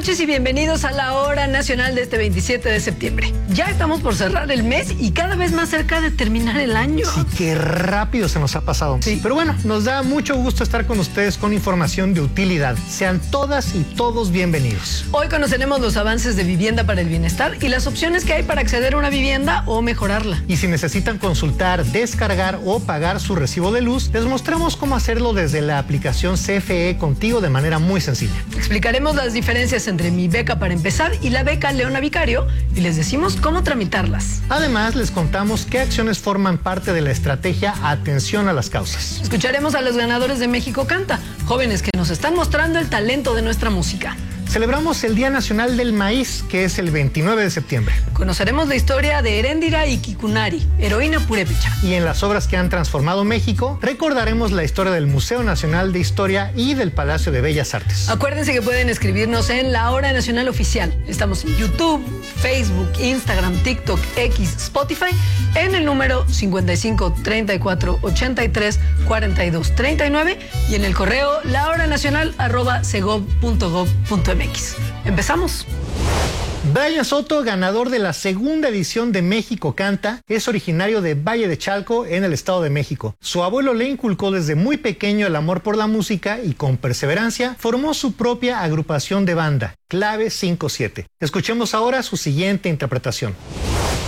noches y bienvenidos a la Hora Nacional de este 27 de septiembre. Ya estamos por cerrar el mes y cada vez más cerca de terminar el año. Sí, qué rápido se nos ha pasado. Sí. Pero bueno, nos da mucho gusto estar con ustedes con información de utilidad. Sean todas y todos bienvenidos. Hoy conoceremos los avances de Vivienda para el Bienestar y las opciones que hay para acceder a una vivienda o mejorarla. Y si necesitan consultar, descargar o pagar su recibo de luz, les mostramos cómo hacerlo desde la aplicación CFE Contigo de manera muy sencilla. Explicaremos las diferencias entre Mi Beca para Empezar y la beca Leona Vicario y les decimos cómo tramitarlas. Además, les contamos qué acciones forman parte de la estrategia Atención a las Causas. Escucharemos a los ganadores de México Canta, jóvenes que nos están mostrando el talento de nuestra música. Celebramos el Día Nacional del Maíz, que es el 29 de septiembre. Conoceremos la historia de Heréndira y Kikunari, heroína purépecha. Y en las obras que han transformado México, recordaremos la historia del Museo Nacional de Historia y del Palacio de Bellas Artes. Acuérdense que pueden escribirnos en La Hora Nacional Oficial. Estamos en YouTube, Facebook, Instagram, TikTok, X, Spotify, en el número 55 34 83 42 39 y en el correo lahoranacional@segov.gov.mx. Empezamos. Brian Soto, ganador de la segunda edición de México Canta, es originario de Valle de Chalco, en el Estado de México. Su abuelo le inculcó desde muy pequeño el amor por la música y con perseverancia formó su propia agrupación de banda, Clave 5-7. Escuchemos ahora su siguiente interpretación.